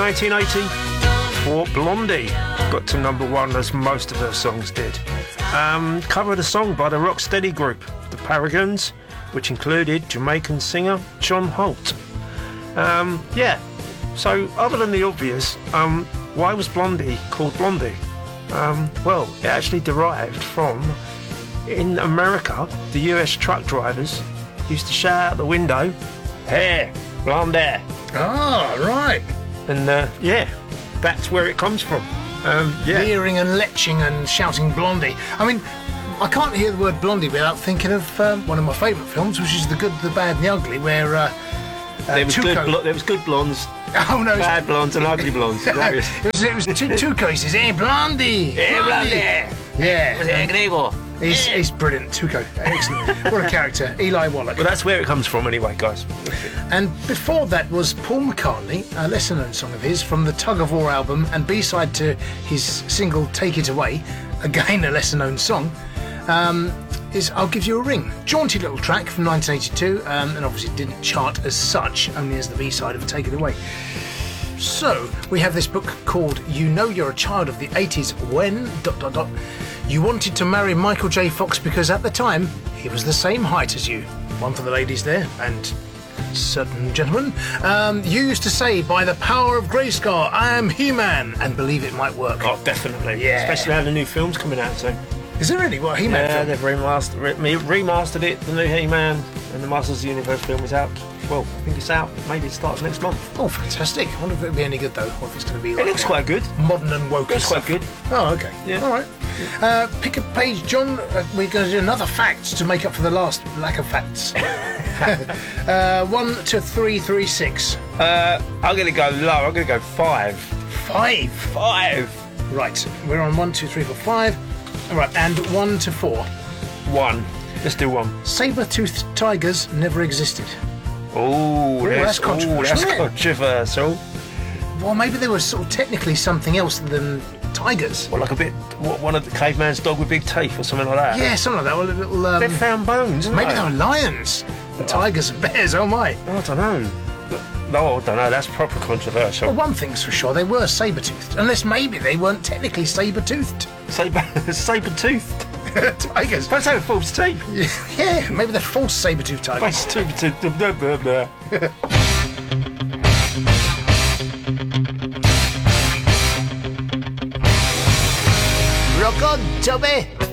1980 for Blondie. Got to number one as most of her songs did. Covered a song by the Rocksteady group, the Paragons, which included Jamaican singer John Holt. So other than the obvious, why was Blondie called Blondie? Well, it actually derived from, in America, the US truck drivers used to shout out the window, "Hey, Blondie!" Ah, right. And that's where it comes from. Leering and leching and shouting Blondie. I mean, I can't hear the word Blondie without thinking of one of my favourite films, which is The Good, the Bad and the Ugly, where there was good blondes, bad blondes and ugly blondes. it was Tuco. He says, "Hey, Blondie! Hey, Blondie!" Yeah. He's brilliant, Tuco. Excellent. What a character. Eli Wallach. Well, that's where it comes from anyway, guys. And before that was Paul McCartney, a lesser-known song of his from the Tug of War album and B-side to his single Take It Away, again a lesser-known song, is I'll Give You a Ring. Jaunty little track from 1982, and obviously didn't chart as such, only as the B-side of Take It Away. So, we have this book called You Know You're a Child of the 80s When... You wanted to marry Michael J. Fox because at the time he was the same height as you. One for the ladies there, and certain gentlemen. You used to say, by the power of Grayskull, I am He-Man, and believe it might work. Oh, definitely. Yeah. Especially now the new film's coming out soon. Is there really? What, He-Man film? They've remastered it, the new He-Man, and the Masters of the Universe film is out. Well, I think it's out. Maybe it starts next month. Oh, fantastic. I wonder if it'll be any good, though, or if it's going to be like... It looks quite good. Modern and woke. It's quite good. Oh, OK. Yeah. All right. Pick a page, John. We're going to do another fact to make up for the last lack of facts. 1 to 3, 3, 6. I'm going to go low. I'm going to go 5. 5? Right. We're on 1, 2, 3, 4, 5. All right. And 1 to 4. 1. Let's do 1. Saber-toothed tigers never existed. That's controversial. Well, maybe they were sort of technically something else than tigers. Well, like one of the caveman's dog with big teeth or something like that. Yeah, something like that. Well, a little. They've found bones. Maybe they were lions. And tigers and bears. Oh my! I don't know. No, I don't know. That's proper controversial. Well, one thing's for sure: they were saber-toothed. Unless maybe they weren't technically saber-toothed. Saber-toothed. Tigers. But they have false teeth. Yeah, maybe they're false saber-toothed tigers. Saber-toothed. Rock on, Toby.